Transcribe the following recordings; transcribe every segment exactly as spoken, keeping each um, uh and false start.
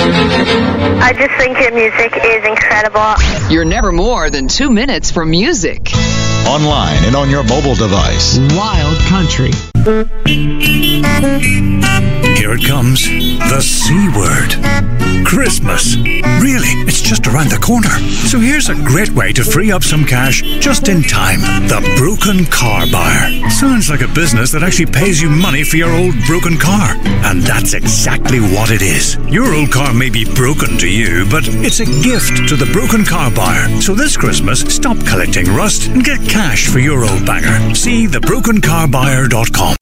I just think your music is incredible. You're never more than two minutes from music. Online and on your mobile device. Wild Country. Here it comes. The C word. Christmas. Really, it's just around the corner. So here's a great way to free up some cash just in time. The Broken Car Buyer. Sounds like a business that actually pays you money for your old broken car. And that's exactly what it is. Your old car may be broken to you, but it's a gift to the Broken Car Buyer. So this Christmas, stop collecting rust and get cash for your old banger. See the broken car buyer dot com.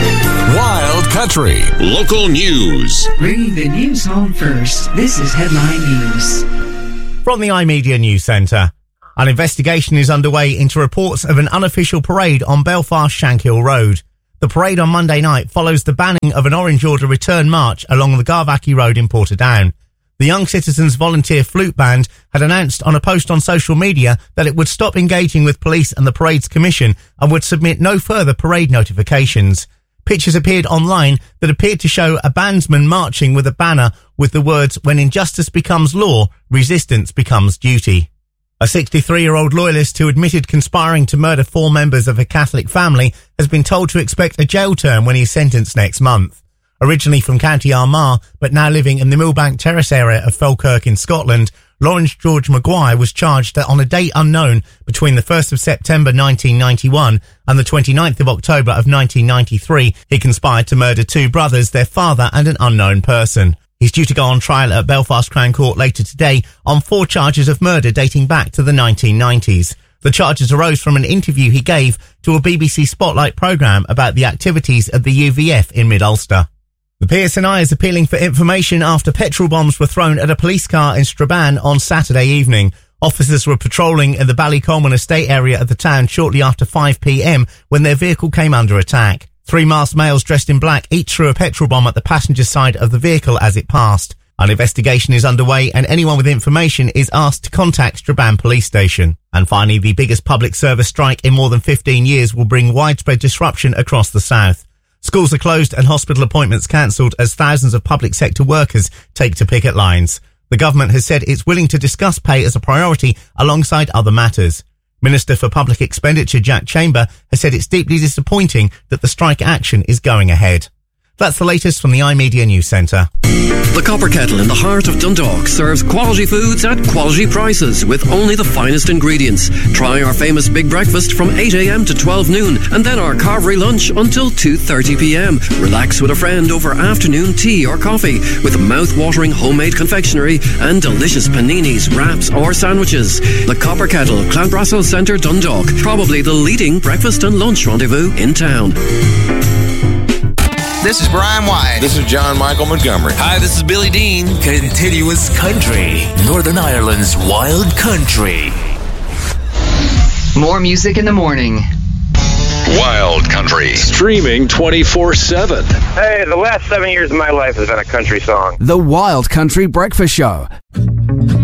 Wild Country. Local news. Bringing the news home first. This is Headline News. From the iMedia News Centre. An investigation is underway into reports of an unofficial parade on Belfast Shankill Road. The parade on Monday night follows the banning of an Orange Order return march along the Garvackie Road in Portadown. The Young Citizens Volunteer Flute Band had announced on a post on social media that it would stop engaging with police and the Parade's Commission and would submit no further parade notifications. Pictures appeared online that appeared to show a bandsman marching with a banner with the words, "When injustice becomes law, resistance becomes duty." A sixty-three-year-old loyalist who admitted conspiring to murder four members of a Catholic family has been told to expect a jail term when he's sentenced next month. Originally from County Armagh, but now living in the Millbank Terrace area of Falkirk in Scotland, Lawrence George Maguire was charged that on a date unknown between the first of September nineteen ninety-one and the twenty-ninth of October of nineteen ninety-three, he conspired to murder two brothers, their father and an unknown person. He's due to go on trial at Belfast Crown Court later today on four charges of murder dating back to the nineteen nineties. The charges arose from an interview he gave to a B B C Spotlight programme about the activities of the U V F in Mid-Ulster. The P S N I is appealing for information after petrol bombs were thrown at a police car in Strabane on Saturday evening. Officers were patrolling in the Ballycolman estate area of the town shortly after five p.m. when their vehicle came under attack. Three masked males dressed in black each threw a petrol bomb at the passenger side of the vehicle as it passed. An investigation is underway and anyone with information is asked to contact Strabane Police Station. And finally, the biggest public service strike in more than fifteen years will bring widespread disruption across the south. Schools are closed and hospital appointments cancelled as thousands of public sector workers take to picket lines. The government has said it's willing to discuss pay as a priority alongside other matters. Minister for Public Expenditure Jack Chamber has said it's deeply disappointing that the strike action is going ahead. That's the latest from the iMedia News Centre. The Copper Kettle in the heart of Dundalk serves quality foods at quality prices with only the finest ingredients. Try our famous big breakfast from eight a.m. to twelve noon and then our carvery lunch until two thirty p.m. Relax with a friend over afternoon tea or coffee with mouth-watering homemade confectionery and delicious paninis, wraps or sandwiches. The Copper Kettle, Clanbrassil Centre, Dundalk. Probably the leading breakfast and lunch rendezvous in town. This is Brian White. This is John Michael Montgomery. Hi, this is Billy Dean. Continuous Country, Northern Ireland's Wild Country. More music in the morning. Wild Country. Streaming twenty-four seven. Hey, the last seven years of my life has been a country song. The Wild Country Breakfast Show.